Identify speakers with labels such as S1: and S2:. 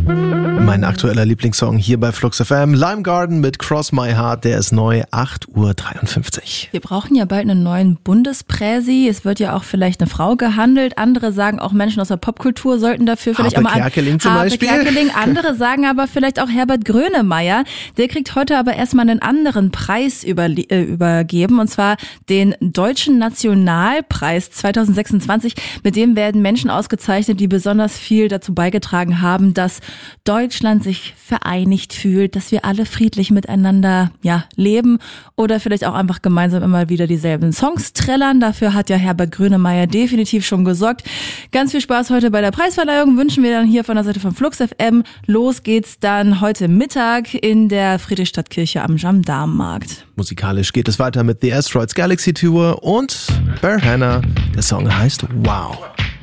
S1: Mein aktueller Lieblingssong hier bei Flux FM, Lime Garden mit Cross My Heart, der ist neu, 8:53 Uhr.
S2: Wir brauchen ja bald einen neuen Bundespräsi. Es wird ja auch vielleicht eine Frau gehandelt. Andere sagen auch, Menschen aus der Popkultur sollten dafür vielleicht
S1: Harpe
S2: auch mal
S1: Kerkeling zum Beispiel.
S2: Kerkeling. Andere sagen aber vielleicht auch Herbert Grönemeyer. Der kriegt heute aber erstmal einen anderen Preis übergeben, und zwar den Deutschen Nationalpreis 2026. Mit dem werden Menschen ausgezeichnet, die besonders viel dazu beigetragen haben, dass Deutschland sich vereinigt fühlt, dass wir alle friedlich miteinander leben oder vielleicht auch einfach gemeinsam immer wieder dieselben Songs trällern. Dafür hat ja Herbert Grönemeyer definitiv schon gesorgt. Ganz viel Spaß heute bei der Preisverleihung wünschen wir dann hier von der Seite von Flux FM. Los geht's dann heute Mittag in der Friedrichstadtkirche am Gendarmenmarkt.
S1: Musikalisch geht es weiter mit The Asteroids Galaxy Tour und Bear Hannah. Der Song heißt Wow.